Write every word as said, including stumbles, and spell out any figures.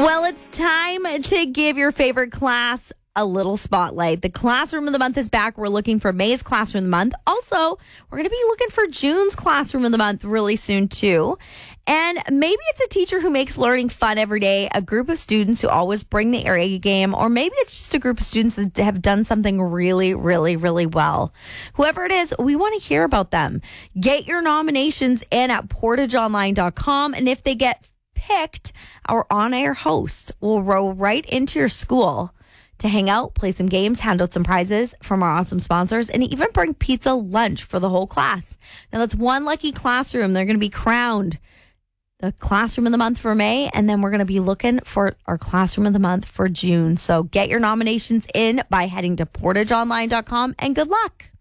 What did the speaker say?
Well, it's time to give your favorite class a little spotlight. The Classroom of the Month is back. We're looking for May's Classroom of the Month. Also, we're going to be looking for June's Classroom of the Month really soon, too. And maybe it's a teacher who makes learning fun every day, a group of students who always bring the A game, or maybe it's just a group of students that have done something really, really, really well. Whoever it is, we want to hear about them. Get your nominations in at portage online dot com, and if they get picked, our on-air host will roll right into your school to hang out, play some games, hand out some prizes from our awesome sponsors, and even bring pizza lunch for the whole class. Now, that's one lucky classroom. They're going to be crowned the Classroom of the Month for May, and then we're going to be looking for our Classroom of the Month for June. So get your nominations in by heading to portage online dot com, and good luck.